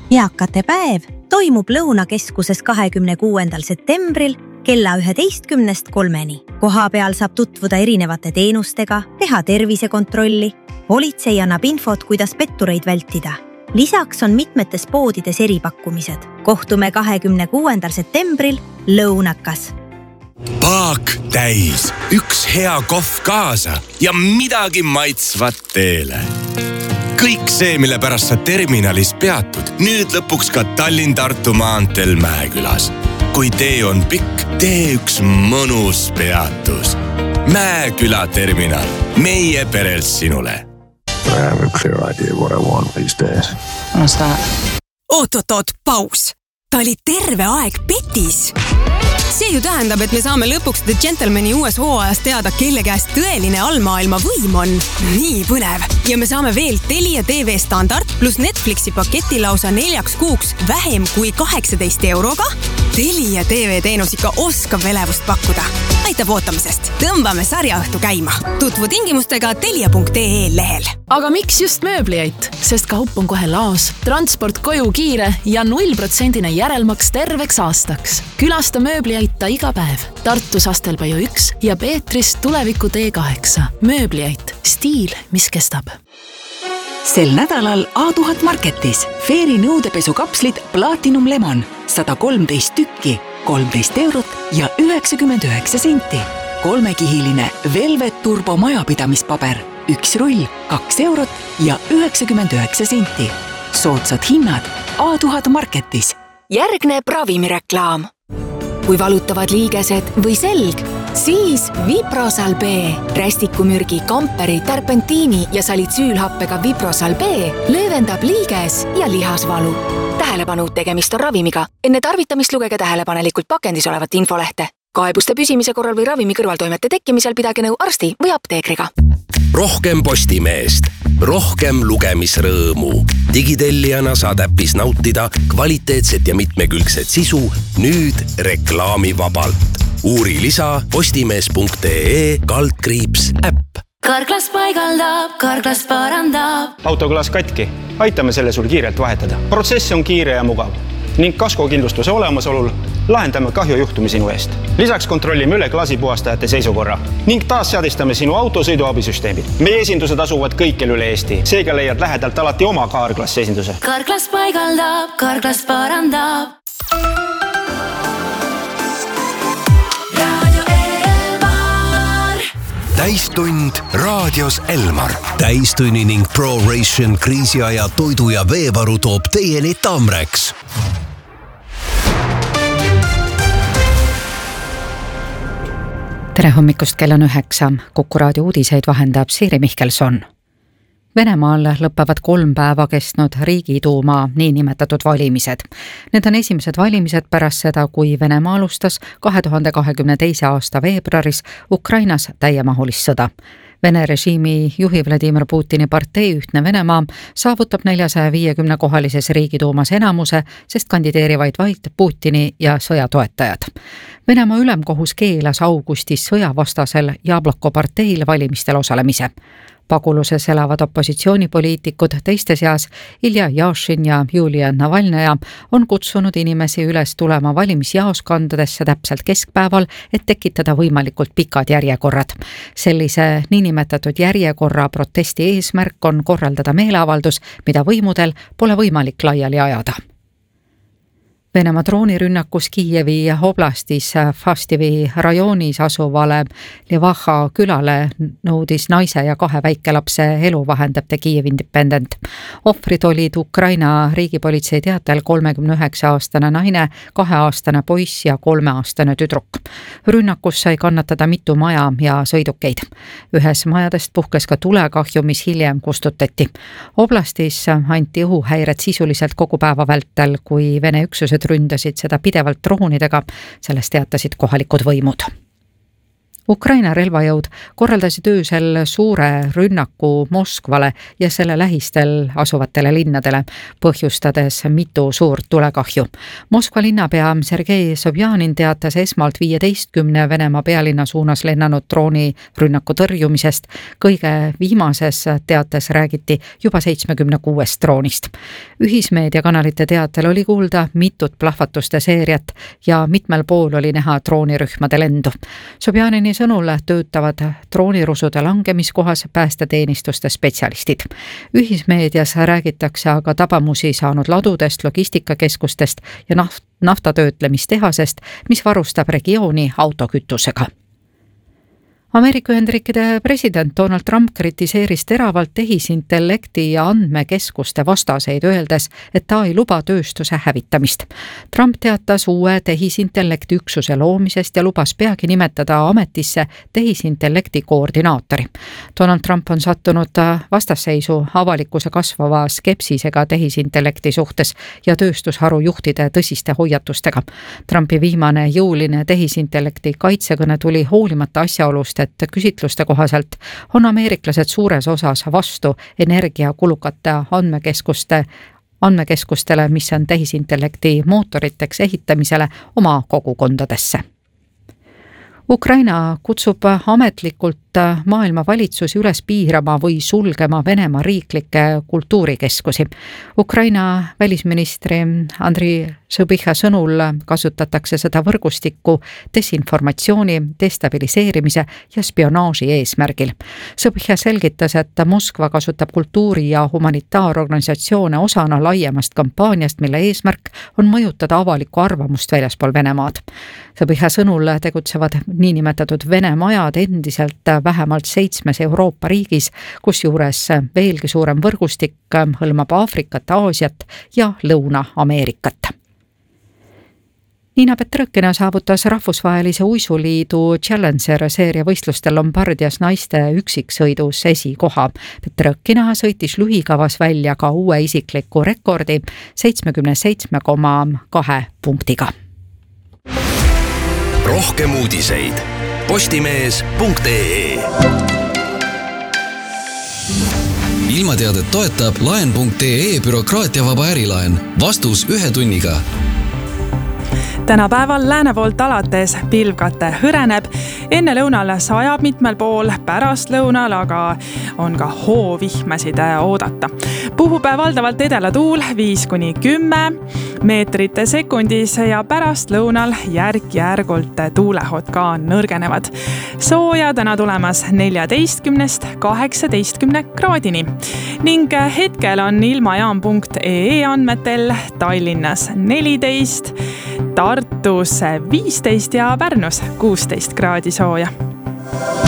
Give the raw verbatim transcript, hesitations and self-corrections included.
Eakate päev toimub Lõunakeskuses kahekümne kuuendal septembril kella üheteistkümnest kolmeni. Koha peal saab tutvuda erinevate teenustega, teha tervisekontrolli. Politsei annab infot, kuidas pettureid vältida. Lisaks on mitmetes poodides eripakkumised. Kohtume kahekümne kuuendal septembril Lõunakas. Paak täis, üks hea kohv kaasa ja midagi maitsvat teele. Kõik see, mille pärast sa terminalis peatud, nüüd lõpuks ka Tallinn-Tartu maanteel Mäekülas. Kui tee on pikk, tee üks mõnus peatus. Mäeküla terminal, meie perelt sinule. I have a clear idea what I want these days. What's that? Oot, oot, oot, paus. Ta oli terve aeg petis. See ju tähendab, et me saame lõpuks The Gentlemani uues hooajas teada, kelle käest tõeline allmaailma võim on. Nii põnev. Ja me saame veel Telia T V standard plus Netflixi paketi lausa neljaks kuuks vähem kui kaheksateist euroga. Telia T V teenus ikka oskab elevust pakkuda. Aitab ootamisest. Tõmbame sarjaõhtu käima. Tutvu tingimustega telia punkt ee lehel. Aga miks just mööbliait? Sest kaup on kohe laos, transport koju kiire ja null protsenti järelmaks terveks aastaks. Külasta mööbliaita iga päev. Tartus Astelpaju üks ja Peetris tuleviku T kaheksa. Mööbliait. Stiil, mis kestab. Sel nädalal A tuhat Marketis Fairy nõudepesukapslid Platinum Lemon sada kolmteist tükki, kolmteist eurot ja üheksakümmend üheksa senti. Kolmekihiline Velvet Turbo majapidamispaber, üks rull, kaks eurot ja üheksakümmend üheksa senti. Soodsad hinnad A tuhat Marketis. Järgneb ravimireklaam. Kui valutavad liigesed või selg, siis Viprosal B, rästikumürgi, kamperi, terpentiini ja salitsüülhappega Viprosal B löövendab liiges ja lihasvalu. Tähelepanu, tegemist on ravimiga. Enne tarvitamist lugege tähelepanelikult pakendis olevat infolehte. Kaebuste püsimise korral või ravimi kõrvaltoimete tekkimisel pidage nõu arsti või apteekriga. Rohkem Postimeest, rohkem lugemisrõõmu. Digitellijana saad äppis nautida kvaliteetset ja mitmekülgset sisu nüüd reklaamivabalt. Uuri lisa postimees punkt ee kaldkriips äpp. Karklas paigaldab, Karklas parandab. Autoklaas katki. Aitame selle sul kiirelt vahetada. Protsess on kiire ja mugav. Ning kaskokindlustuse olemasolul lahendame kahjujuhtumi sinu eest. Lisaks kontrollime üle klaasipuhastajate seisukorra ning taas seadistame sinu auto sõiduabisüsteemid. Meie esindused asuvad kõikjal üle Eesti. Seega leiad lähedalt alati oma Karklas esinduse. Karklas paigaldab, Karklas parandab. Radio Elmar. Täistund raadios Elmar. Täistunni ning ProRation kriisiaja toidu ja veevaru toob teieni Tamreks. Tere hommikust, kell on üheksa. Kuku raadio uudiseid vahendab Siiri Mihkelson. Venemaal lõppevad kolm päeva kestnud Riigiduuma niinimetatud valimised. Need on esimesed valimised pärast seda, kui Venemaa alustas kahe tuhande kahekümne teise aasta veebruaris Ukrainas täiemahulist sõda. Vene režiimi juhi Vladimir Putini partei Ühtne Venemaa saavutab neljasaja viiekümne kohalises Riigiduumas enamuse, sest kandideerivaid vaid Putini ja sõjatoetajad. Venemaa ülemkohus keelas augustis sõjavastasel Jabloko parteil valimistel osalemise. Paguluses elavad opositsioonipoliitikud, teiste seas Ilja Jašin ja Julia Navalnõja on kutsunud inimesi üles tulema valimisjaoskondadesse täpselt keskpäeval, et tekitada võimalikult pikad järjekorrad. Sellise niinimetatud järjekorra protesti eesmärk on korraldada meeleavaldus, mida võimudel pole võimalik laiali ajada. Venemaa droonirünnakus Kiievi oblastis Fastivi rajoonis asuvale Livaha külale nõudis naise ja kahe väikelapse elu, vahendab The Kiev Independent. Ohvrid olid Ukraina riigipolitsei teatel kolmekümne üheksa aastane naine, kaheaastane poiss ja kolmeaastane tüdruk. Rünnakus sai kannatada mitu maja ja sõidukeid. Ühes majadest puhkes ka tulekahju, mis hiljem kustutati. Oblastis anti õhuhäired sisuliselt kogu päeva vältel, kui Vene üksused ründasid seda pidevalt droonidega, sellest teatasid kohalikud võimud. Ukraina relvajõud korraldasid öösel suure rünnaku Moskvale ja selle lähistel asuvatele linnadele, põhjustades mitu suurt tulekahju. Moskva linnapea Sergei Sobjanin teatas esmalt viieteistkümne Venemaa pealinna suunas lennanud drooni rünnaku tõrjumisest. Kõige viimases teates räägiti juba seitsmekümne kuuest droonist. Ühismeediakanalite teatel oli kuulda mitut plahvatuste seeriat ja mitmel pool oli näha droonirühmade lendu. Sobjanini sõnul töötavad droonirusude langemiskohas päästeteenistuste spetsialistid. Ühismeedias räägitakse aga tabamusi saanud ladudest, logistikakeskustest ja naft- naftatöötlemistehasest, mis varustab regiooni autokütusega. Ameerika Ühendriikide president Donald Trump kritiseeris teravalt tehisintellekti ja andmekeskuste vastaseid, öeldes, et ta ei luba tööstuse hävitamist. Trump teatas uue tehisintellekti üksuse loomisest ja lubas peagi nimetada ametisse tehisintellekti koordinaatori. Donald Trump on sattunud vastasseisu avalikkuse kasvava skepsisega tehisintellekti suhtes ja tööstusharu juhtide tõsiste hoiatustega. Trumpi viimane jõuline tehisintellekti kaitsekõne tuli hoolimata asjaolust, et küsitluste kohaselt on ameeriklased suures osas vastu energiakulukate andmekeskuste, andmekeskustele, mis on tehisintellekti mootoriteks ehitamisele oma kogukondadesse. Ukraina kutsub ametlikult maailma valitsusi üles piirama või sulgema Venemaa riiklikke kultuurikeskusi. Ukraina välisministri Andrii Sõbiha sõnul kasutatakse seda võrgustikku desinformatsiooni, destabiliseerimise ja spionaaži eesmärgil. Sõbiha selgitas, et Moskva kasutab kultuuri- ja humanitaarorganisatsioone osana laiemast kampaaniast, mille eesmärk on mõjutada avalikku arvamust väljaspool Venemaad. Sõbiha sõnul tegutsevad niinimetatud Vene majad endiselt vähemalt seitsmes Euroopa riigis, kus juures veelgi suurem võrgustik hõlmab Aafrikat, Aasiat ja Lõuna-Ameerikat. Niina Petrõkina saavutas rahvusvahelise uisuliidu Challenger seeria võistlustel Lombardias naiste üksiksõidus esikoha. Petrõkina sõitis lühikavas välja ka uue isikliku rekordi seitsekümmend seitse koma kaks punktiga. Rohkem uudiseid postimees punkt ee. Ilmateadet toetab laen punkt ee bürokraatiavaba ärilaen. Vastus ühe tunniga. Tänapäeval lääne poolt alates pilvkate hõreneb, enne lõunal sajab mitmel pool, pärast lõunal aga on ka hoovihmasid oodata. Puhub valdavalt edela tuul viis kuni kümme meetrit sekundis ja pärast lõunal järk-järgult tuulehod ka nõrgenevad. Sooja täna tulemas neljateistkümnest kaheksateistkümne kraadini ning hetkel on ilmajaam punkt ee andmetel Tallinnas neliteist, Tartus viisteist ja Pärnus kuusteist kraadi sooja.